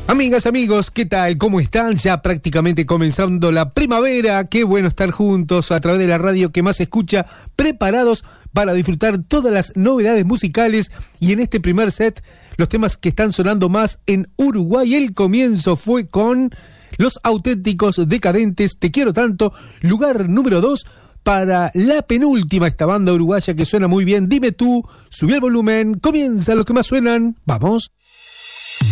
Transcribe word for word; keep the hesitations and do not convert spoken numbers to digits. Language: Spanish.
Amigas, amigos, ¿qué tal? ¿Cómo están? Ya prácticamente comenzando la primavera. Qué bueno estar juntos a través de la radio que más se escucha, preparados para disfrutar todas las novedades musicales. Y en este primer set, los temas que están sonando más en Uruguay. El comienzo fue con Los Auténticos Decadentes, Te Quiero Tanto. Lugar número dos para la penúltima, esta banda uruguaya que suena muy bien. Dime tú, subí el volumen, comienza los que más suenan. ¡Vamos!